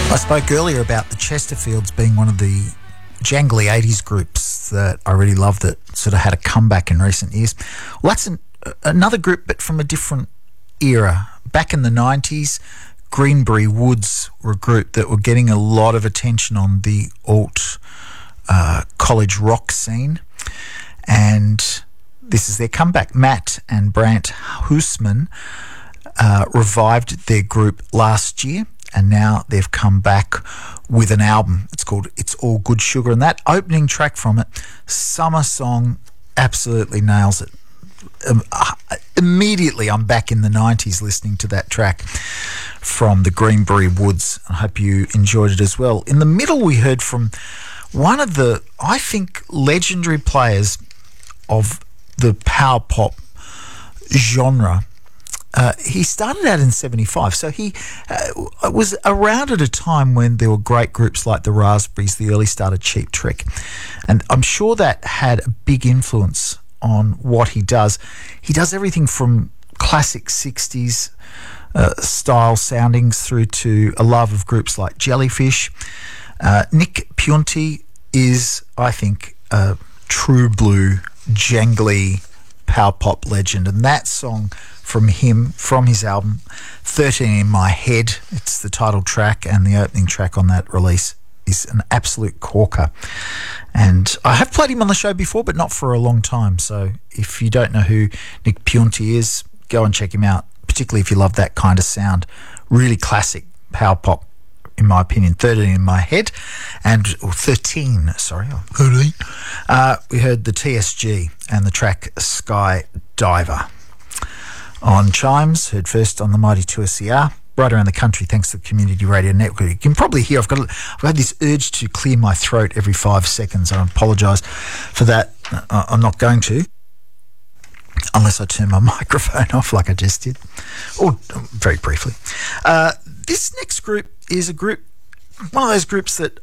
I spoke earlier about the Chesterfields being one of the jangly 80s groups that I really love that sort of had a comeback in recent years. Well, that's another group, but from a different era. Back in the 90s, Greenbury Woods were a group that were getting a lot of attention on the alt college rock scene, and this is their comeback. Matt and Brant Hoosman revived their group last year, and now they've come back with an album. It's called It's All Good Sugar, and that opening track from it, Summer Song, absolutely nails it. Immediately I'm back in the 90s listening to that track from the Greenbury Woods. I hope you enjoyed it as well. In the middle, we heard from one of the, I think, legendary players of the power pop genre. He started out in 75, so he was around at a time when there were great groups like the Raspberries, the early start of Cheap Trick, and I'm sure that had a big influence on what he does. He does everything from classic 60s style soundings through to a love of groups like Jellyfish. Nick Piunti is, I think, a true blue, jangly power pop legend, and that song from him, from his album 13 in My Head, it's the title track, and the opening track on that release is an absolute corker. And I have played him on the show before, but not for a long time, so if you don't know who Nick Piunti is, go and check him out, particularly if you love that kind of sound. Really classic power pop, in my opinion. 13 in My Head, or 13, sorry, 13. We heard the TSG and the track Sky Diver. On Chimes, heard first on the Mighty 2SER, right around the country, thanks to the Community Radio Network. You can probably hear I've had this urge to clear my throat every 5 seconds. I apologise for that. I'm not going to, unless I turn my microphone off like I just did, or very briefly. This next group is a group, one of those groups that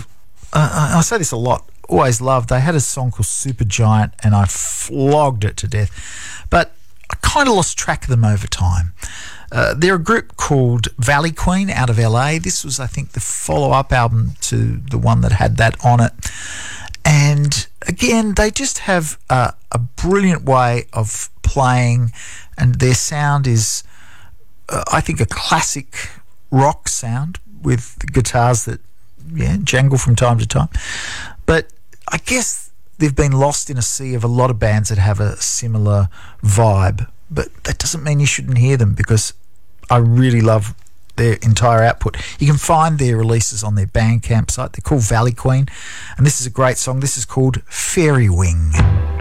I say this a lot, always loved. They had a song called Supergiant, and I flogged it to death, but I kind of lost track of them over time. They're a group called Valley Queen out of LA. This was, I think, the follow-up album to the one that had that on it. And again, they just have a brilliant way of playing, and their sound is, I think, a classic rock sound with guitars that jangle from time to time. But I guess they've been lost in a sea of a lot of bands that have a similar vibe, but that doesn't mean you shouldn't hear them, because I really love their entire output. You can find their releases on their Bandcamp site. They're called Valley Queen, and this is a great song. This is called Fairy Wing.